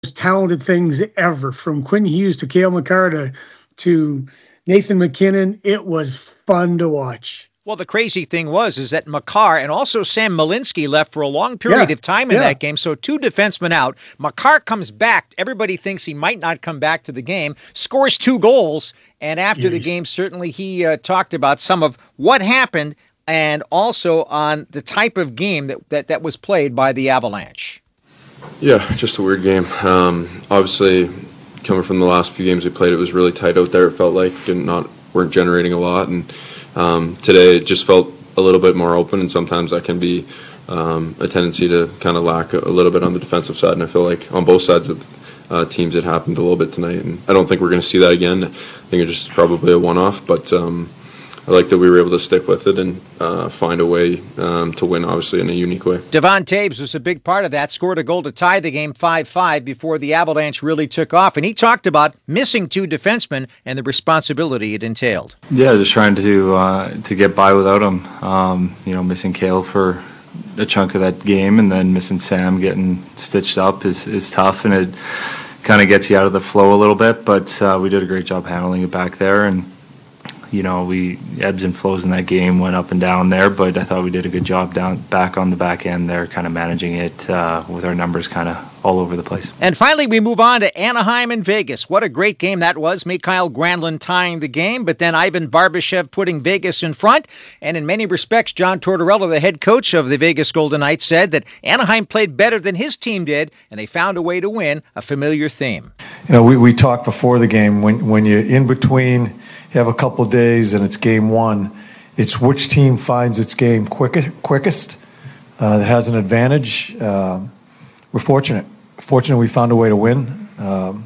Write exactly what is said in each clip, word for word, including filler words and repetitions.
talented things ever, from Quinn Hughes to Cale Makar to, to Nathan MacKinnon. It was fun to watch. Well, the crazy thing was is that Makar and also Sam Malinsky left for a long period yeah, of time in yeah. that game, so two defensemen out. Makar comes back. Everybody thinks he might not come back to the game, scores two goals, and after yes. the game, certainly he uh, talked about some of what happened and also on the type of game that, that, that was played by the Avalanche. Yeah, just a weird game. Um, obviously, coming from the last few games we played, it was really tight out there. It felt like did not weren't generating a lot, and um, today it just felt a little bit more open. And sometimes that can be um, a tendency to kind of lack a, a little bit on the defensive side. And I feel like on both sides of uh, teams, it happened a little bit tonight. And I don't think we're going to see that again. I think it's just probably a one-off, but. Um, I like that we were able to stick with it and uh, find a way um, to win, obviously, in a unique way. Devon Toews was a big part of that, scored a goal to tie the game five five before the Avalanche really took off. And he talked about missing two defensemen and the responsibility it entailed. Yeah, just trying to uh, to get by without him. Um, you know, missing Cale for a chunk of that game and then missing Sam getting stitched up is, is tough, and it kind of gets you out of the flow a little bit. But uh, we did a great job handling it back there, and you know, we ebbs and flows in that game, went up and down there, but I thought we did a good job down back on the back end there, kind of managing it uh, with our numbers kind of all over the place. And finally, we move on to Anaheim and Vegas. What a great game that was. Mikhail Granlund tying the game, but then Ivan Barbashev putting Vegas in front. And in many respects, John Tortorella, the head coach of the Vegas Golden Knights, said that Anaheim played better than his team did, and they found a way to win, a familiar theme. You know, we, we talked before the game, when, when you're in between, you have a couple of days and it's game one, it's which team finds its game quickest, quickest uh, that has an advantage. Uh, we're fortunate. Fortunate we found a way to win. Um,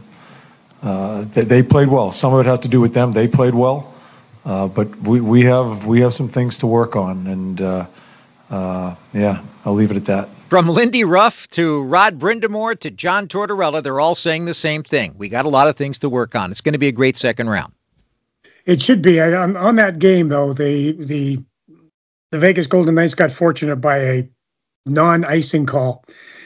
uh, they, they played well. Some of it has to do with them. They played well. Uh, but we, we have we have some things to work on. And, uh, uh, yeah, I'll leave it at that. From Lindy Ruff to Rod Brindamore to John Tortorella, they're all saying the same thing. We got a lot of things to work on. It's going to be a great second round. It should be. On, on that game, though, the the the Vegas Golden Knights got fortunate by a non-icing call,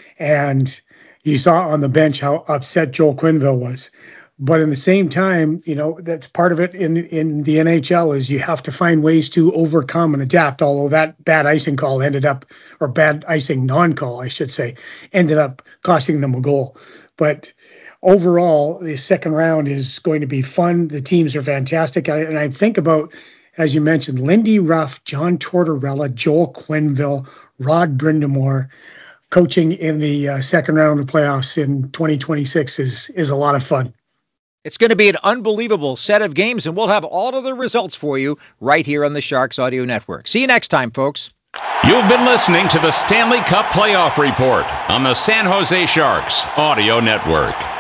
and you saw on the bench how upset Joel Quenneville was. But in the same time, you know, that's part of it in in the N H L is you have to find ways to overcome and adapt. Although that bad icing call ended up, or bad icing non-call, I should say, ended up costing them a goal. But overall, the second round is going to be fun. The teams are fantastic. I, and I think about, as you mentioned, Lindy Ruff, John Tortorella, Joel Quenneville, Rod Brindamore. Coaching in the uh, second round of the playoffs in twenty twenty-six is is a lot of fun. It's going to be an unbelievable set of games, and we'll have all of the results for you right here on the Sharks Audio Network. See you next time, folks. You've been listening to the Stanley Cup Playoff Report on the San Jose Sharks Audio Network.